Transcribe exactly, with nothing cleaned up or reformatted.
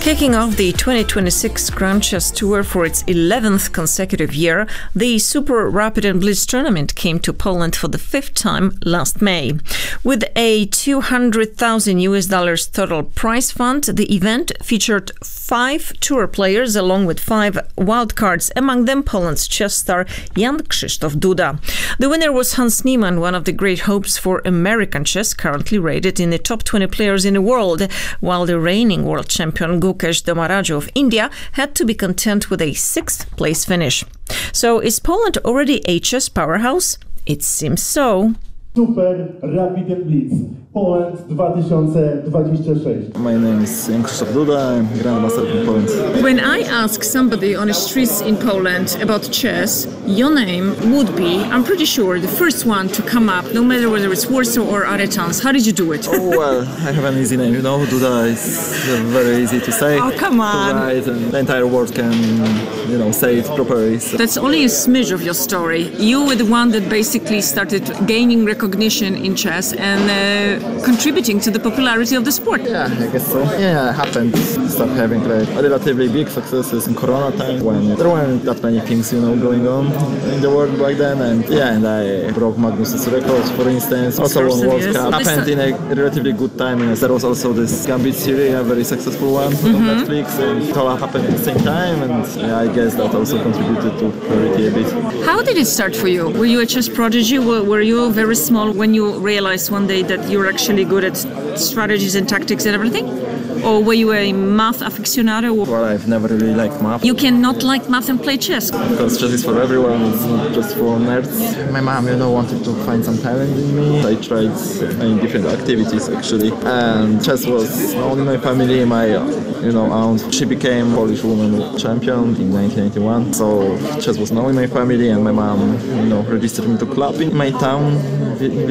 Kicking off the twenty twenty-six Grand Chess Tour for its eleventh consecutive year, the Super Rapid and Blitz tournament came to Poland for the fifth time last May. With a two hundred thousand U S dollars total prize fund, the event featured five tour players along with five wildcards, among them Poland's chess star Jan Krzysztof Duda. The winner was Hans Niemann, one of the great hopes for American chess, currently rated in the top twenty players in the world, while the reigning world champion Gukesh Domarajo of India had to be content with a sixth place finish. So is Poland already a chess powerhouse? It seems so. Super Rapid and Blitz Poland twenty twenty-six. My name is Jan Krzysztof Duda, I'm Grandmaster in Poland. When I ask somebody on the streets in Poland about chess, your name would be, I'm pretty sure, the first one to come up, no matter whether it's Warsaw or other towns. How did you do it? Oh, well, I have an easy name, you know, Duda is very easy to say. Oh, come on! To write, and the entire world can, you know, say it properly. So. That's only a smidge of your story. You were the one that basically started gaining recognition in chess and uh, contributing to the popularity of the sport. Yeah, I guess so. Yeah, it happened. Start having like relatively big successes in Corona time when there weren't that many things, you know, going on in the world back then. And yeah, and I broke Magnus's records, for instance. Also won World Cup. Happened in a relatively good time. And there was also this Gambit series, a very successful one mm-hmm. on Netflix, and it all happened at the same time. And yeah, I guess that also contributed to popularity a bit. How did it start for you? Were you a chess prodigy? Were you very small when you realized one day that you were actually good at strategies and tactics and everything? Or were you a math aficionado? Well, I've never really liked math. You cannot like math and play chess? Because chess is for everyone, it's not just for nerds. My mom, you know, wanted to find some talent in me. I tried many different activities, actually. And chess was known in my family. My, you know, aunt, she became Polish woman champion in nineteen eighty-one. So chess was known in my family, and my mom, you know, registered me to club in my town.